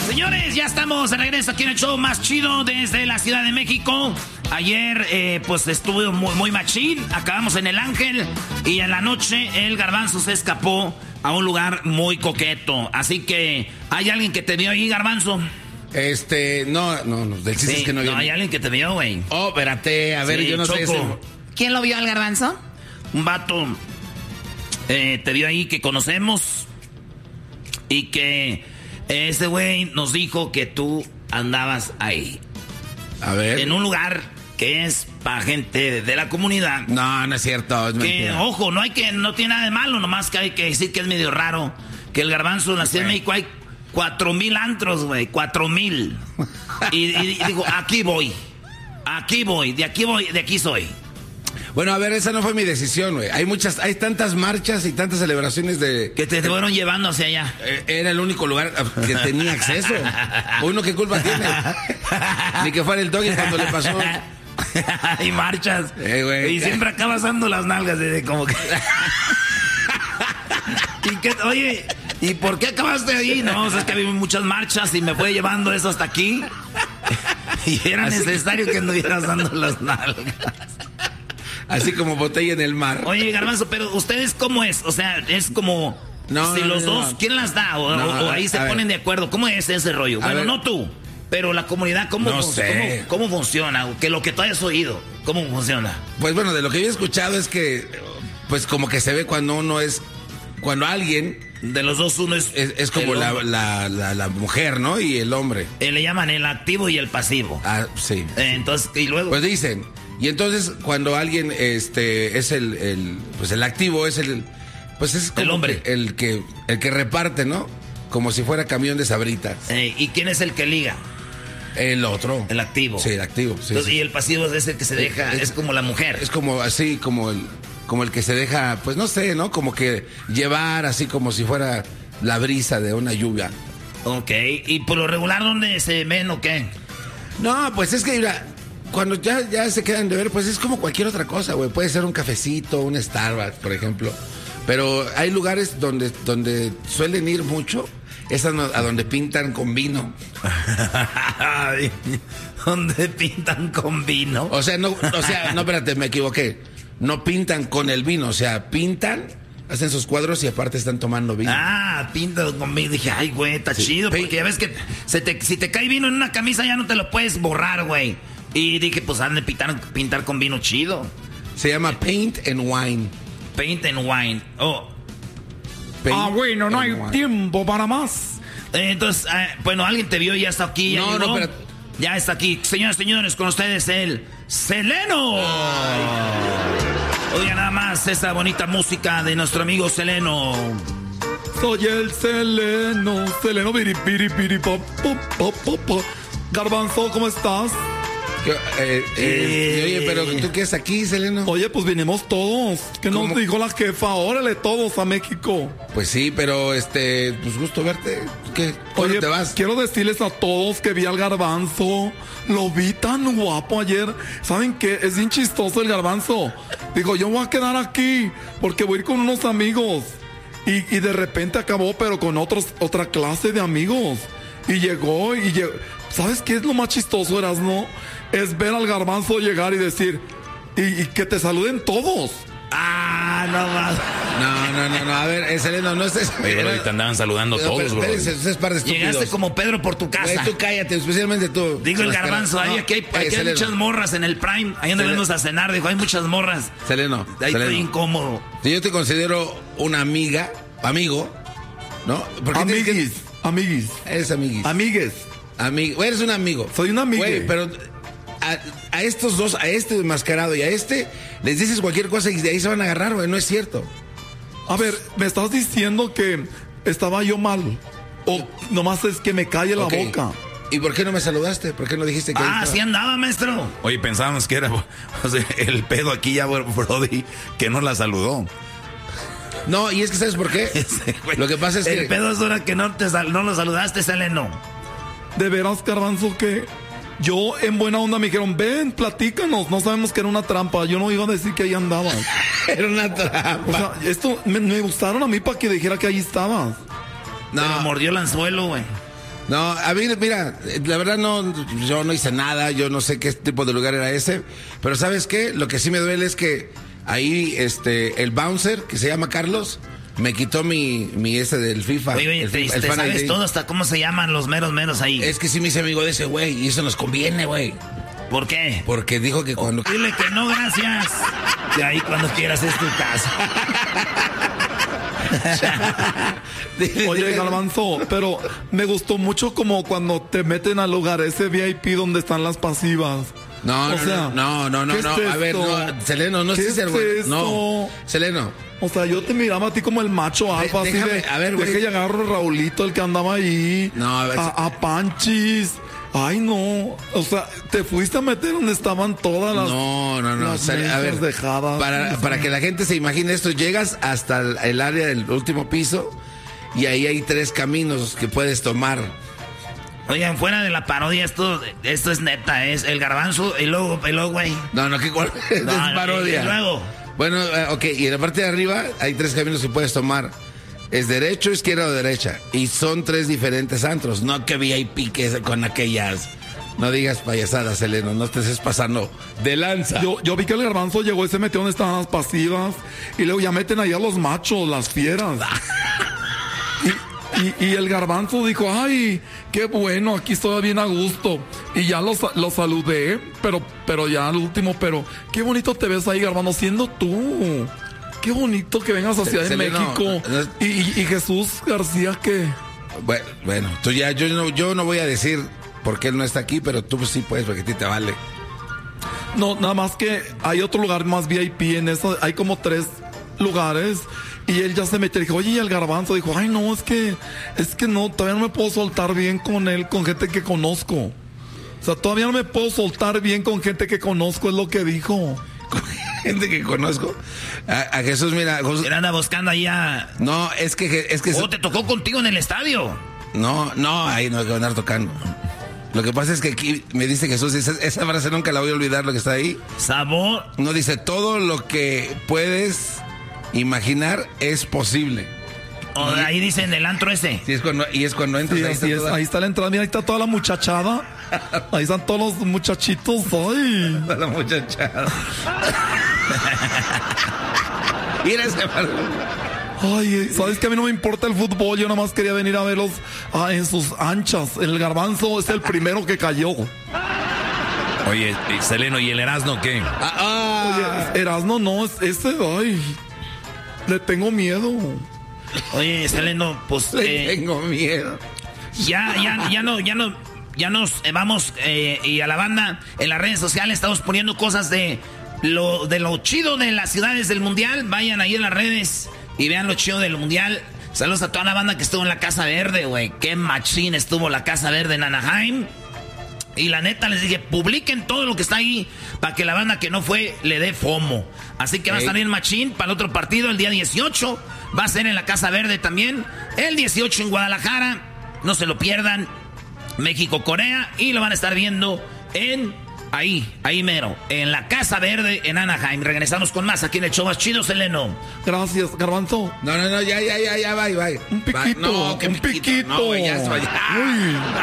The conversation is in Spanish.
Señores, ya estamos de regreso aquí en el show más chido desde la Ciudad de México. Ayer, pues estuvo muy machín. Acabamos en El Ángel. Y en la noche el Garbanzo se escapó a un lugar muy coqueto. Así que, ¿hay alguien que te vio ahí, Garbanzo? No, del chiste es que no vio. No, hay alguien que te vio, güey. Oh, espérate, a ver, Sí, yo no sé. ¿Quién lo vio al Garbanzo? Un vato te vio ahí que conocemos. Y que ese güey nos dijo que tú andabas ahí. A ver. En un lugar que es para gente de la comunidad. No, no es cierto, es mentira. Que, ojo, no tiene nada de malo, nomás que hay que decir que es medio raro. Que el Garbanzo en la Ciudad de México hay 4,000 antros, güey, 4,000. Y digo, aquí voy, de aquí soy. Bueno, a ver, esa no fue mi decisión, güey. Hay tantas marchas y tantas celebraciones de... Que te fueron llevando hacia allá. Era el único lugar que tenía acceso. Uno, ¿qué culpa tiene? Ni que fuera el Doggy cuando le pasó. Hay marchas. Güey. Y siempre acabas dando las nalgas de como que... Oye, ¿y por qué acabaste ahí? No, es que había muchas marchas y me fue llevando eso hasta aquí. Y era necesario que anduvieras dando las nalgas. Así como botella en el mar. Oye, Garbanzo, pero ¿ustedes cómo es? O sea, es como... los dos, ¿quién las da? O ahí se ponen de acuerdo. ¿Cómo es ese rollo? Bueno, no tú, pero la comunidad, ¿cómo funciona? Que lo que tú hayas oído, ¿cómo funciona? Pues bueno, de lo que yo he escuchado es que... Pues como que se ve cuando alguien... De los dos uno es como la mujer, ¿no? Y el hombre. Le llaman el activo y el pasivo. Ah, sí. Entonces, y luego... Pues dicen... Y entonces cuando alguien es el activo es pues es como el hombre, el que reparte, ¿no? Como si fuera camión de sabritas. ¿Y quién es el que liga? El otro. El activo. Sí, el activo. Sí, entonces, sí. Y el pasivo es el que se deja, es como la mujer. Es como así, como el que se deja, pues no sé, ¿no? Como que llevar así como si fuera la brisa de una lluvia. Ok, ¿y por lo regular dónde se ven o qué? No, pues es que mira, cuando ya se quedan de ver, pues es como cualquier otra cosa, güey. Puede ser un cafecito, un Starbucks, por ejemplo. Pero hay lugares donde suelen ir mucho, es a donde pintan con vino. ¿Dónde pintan con vino? O sea, no, espérate, me equivoqué. No pintan con el vino, o sea, pintan, hacen sus cuadros y aparte están tomando vino. Ah, pintan con vino. Dije, ay, güey, está chido, porque ya ves que si te cae vino en una camisa ya no te lo puedes borrar, güey. Y dije, pues han de pintar con vino chido. Se llama Paint and Wine. Paint and Wine. Oh. Bueno, no hay tiempo para más. Entonces, bueno, alguien te vio y ya está aquí. No, pero... Ya está aquí. Señores, con ustedes el Seleno. Oiga nada más esta bonita música de nuestro amigo Seleno. Soy el Seleno, Garbanzo, ¿cómo estás? Oye, pero ¿tú qué es aquí, Seleno? Oye, pues vinimos todos. ¿Qué nos dijo la jefa? Órale, todos a México. Pues sí, pero pues gusto verte. ¿Cuándo te vas? Quiero decirles a todos que vi al Garbanzo. Lo vi tan guapo ayer. ¿Saben qué? Es bien chistoso el Garbanzo. Digo, yo voy a quedar aquí porque voy a ir con unos amigos. Y de repente acabó, pero con otra clase de amigos. Y llegó. ¿Sabes qué es lo más chistoso, Erasmo? Es ver al Garbanzo llegar y decir, y que te saluden todos. Ah, no más. No. A ver, Seleno, no estés... Oye, bro, te andaban saludando todos, bro. Es par de estúpidos. Llegaste como Pedro por tu casa. Tú cállate, especialmente tú. Digo el Garbanzo, aquí hay muchas morras en el Prime. Ahí donde venimos a cenar, dijo, hay muchas morras. Seleno. Ahí estoy incómodo. Si yo te considero una amigo, ¿no? Amiguis. Eres amiguis. Eres un amigo. Soy un amigo. Güey, pero a estos dos, a este enmascarado y a este, les dices cualquier cosa y de ahí se van a agarrar, güey. No es cierto. A ver, ¿me estás diciendo que estaba yo mal? ¿O nomás es que me calle la boca? ¿Y por qué no me saludaste? ¿Por qué no dijiste que sí andaba, maestro? Oye, pensábamos que era el pedo aquí ya, Brody, que no la saludó. No, y es que ¿sabes por qué? Lo que pasa es que... El pedo es ahora que no lo saludaste, Seleno. De veras, Garbanzo, que yo en buena onda me dijeron, ven, platícanos. No sabemos que era una trampa. Yo no iba a decir que ahí andabas. Era una trampa. O sea, esto me gustaron a mí para que dijera que ahí estabas. No. Pero mordió el anzuelo, güey. No, a mí, mira, la verdad yo no hice nada, yo no sé qué tipo de lugar era ese, pero ¿sabes qué? Lo que sí me duele es que ahí, el bouncer, que se llama Carlos, me quitó mi ese del FIFA. Oye, te sabes todo, hasta cómo se llaman los meros ahí. Es que sí me hice amigo de ese güey, y eso nos conviene, güey. ¿Por qué? Porque dijo que cuando... Dile que no, gracias. Que ahí cuando quieras es tu casa. Oye, Garbanzo, pero me gustó mucho como cuando te meten al lugar ese VIP donde están las pasivas. No. A ver, Seleno, no sé si el güey. No, Seleno. O sea, yo te miraba a ti como el macho alfa, así de... A ver, güey. Deja y agarro a Raulito, el que andaba ahí. No, a Panchis. Ay, no. O sea, te fuiste a meter donde estaban todas las... No. Las A ver, dejadas. para que la gente se imagine esto, llegas hasta el área del último piso y ahí hay 3 caminos que puedes tomar. Oigan, fuera de la parodia, esto es neta, es el Garbanzo y luego, güey. No, ¿qué cuál? Es parodia. Y luego. Bueno, ok, y en la parte de arriba hay 3 caminos que puedes tomar. Es derecho, izquierda o derecha. Y son 3 diferentes antros. No que VIP que con aquellas. No digas payasadas, Seleno. No te estés pasando de lanza. Yo vi que el Garbanzo llegó y se metió donde estaban las pasivas. Y luego ya meten ahí a los machos, las fieras. Y el Garbanzo dijo, ay, qué bueno, aquí estoy bien a gusto. Y ya lo saludé, pero ya al último, pero qué bonito te ves ahí, Garbanzo, siendo tú. Qué bonito que vengas a Ciudad de México. Y Jesús García, ¿qué? Bueno, tú ya, yo no voy a decir por qué él no está aquí, pero tú sí puedes, porque a ti te vale. No, nada más que hay otro lugar más VIP en eso. Hay como 3 lugares. Y él ya se metió y dijo, oye, y el Garbanzo dijo, ay, no, es que no, todavía no me puedo soltar bien con él, con gente que conozco. O sea, todavía no me puedo soltar bien con gente que conozco, es lo que dijo. Gente que conozco. A Jesús, mira. Él anda buscando ahí a... No, es que... te tocó contigo en el estadio. No, ahí no hay que andar tocando. Lo que pasa es que aquí me dice Jesús, esa frase nunca la voy a olvidar, lo que está ahí. Sabor. No, dice, todo lo que puedes imaginar es posible. O ahí dice en el antro ese. Sí, es cuando entras. Sí, ahí está la entrada, mira, ahí está toda la muchachada. Ahí están todos los muchachitos. Ay. La muchachada. Mira ese Ay, sabes que a mí no me importa el fútbol, yo nada más quería venir a verlos en sus anchas. El Garbanzo es el primero que cayó. Oye, Seleno, ¿y el Erasno qué? Oye, Erasno no, ay, le tengo miedo. Oye, Seleno, pues... tengo miedo. Ya nos vamos y a la banda en las redes sociales estamos poniendo cosas de lo chido de las ciudades del mundial. Vayan ahí en las redes y vean lo chido del mundial. Saludos a toda la banda que estuvo en la Casa Verde, güey. Qué machín estuvo la Casa Verde en Anaheim. Y la neta les dije, publiquen todo lo que está ahí para que la banda que no fue le dé FOMO. Así que va a salir machín para el otro partido el día 18. Va a ser en la Casa Verde también. El 18 en Guadalajara. No se lo pierdan. México-Corea. Y lo van a estar viendo ahí mero, en la Casa Verde en Anaheim. Regresamos con más aquí en el show más chido, Seleno. Gracias, Garbanzo. No, ya, bye. Un piquito. No, un piquito. No, güey, ya.